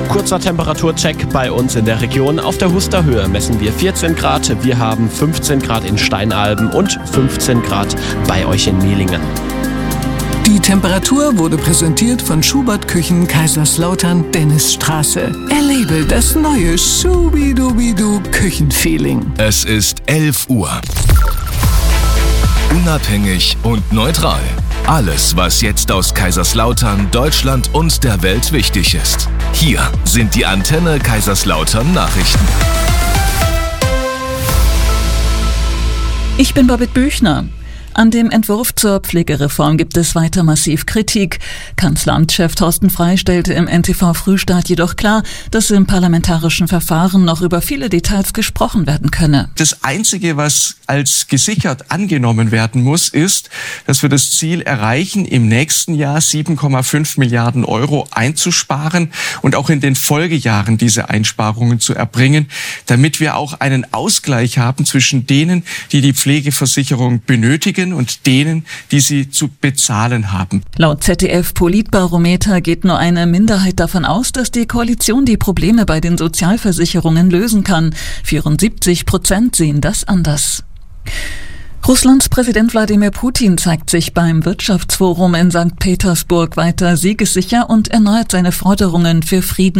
Kurzer Temperaturcheck bei uns in der Region. Auf der Huster Höhe messen wir 14 Grad. Wir haben 15 Grad in Steinalben und 15 Grad bei euch in Mehlingen. Die Temperatur wurde präsentiert von Schubert Küchen Kaiserslautern Dennisstraße. Erlebe das neue Schubidubidu Küchenfeeling. Es ist 11 Uhr. Unabhängig und neutral. Alles, was jetzt aus Kaiserslautern, Deutschland und der Welt wichtig ist. Hier sind die Antenne Kaiserslautern Nachrichten. Ich bin Babette Büchner. An dem Entwurf zur Pflegereform gibt es weiter massiv Kritik. Kanzleramtschef Thorsten Frey stellte im NTV-Frühstart jedoch klar, dass im parlamentarischen Verfahren noch über viele Details gesprochen werden könne. Das Einzige, was als gesichert angenommen werden muss, ist, dass wir das Ziel erreichen, im nächsten Jahr 7,5 Milliarden Euro einzusparen und auch in den Folgejahren diese Einsparungen zu erbringen, damit wir auch einen Ausgleich haben zwischen denen, die die Pflegeversicherung benötigen, und denen, die sie zu bezahlen haben. Laut ZDF-Politbarometer geht nur eine Minderheit davon aus, dass die Koalition die Probleme bei den Sozialversicherungen lösen kann. 74% sehen das anders. Russlands Präsident Wladimir Putin zeigt sich beim Wirtschaftsforum in St. Petersburg weiter siegessicher und erneuert seine Forderungen für Frieden